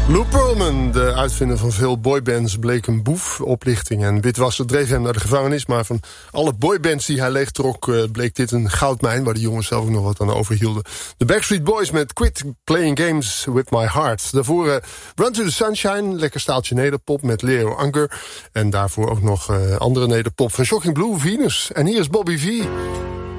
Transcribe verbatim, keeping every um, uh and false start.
Lou Pearlman, de uitvinder van veel boybands, bleek een boef. Oplichting en witwassen dreef hem naar de gevangenis. Maar van alle boybands die hij leegtrok, uh, bleek dit een goudmijn, waar de jongens zelf ook nog wat aan overhielden. De Backstreet Boys met Quit Playing Games With My Heart. Daarvoor uh, Run to the Sunshine, lekker staaltje nederpop met Leo Anker. En daarvoor ook nog uh, andere nederpop van Shocking Blue, Venus. En hier is Bobby V.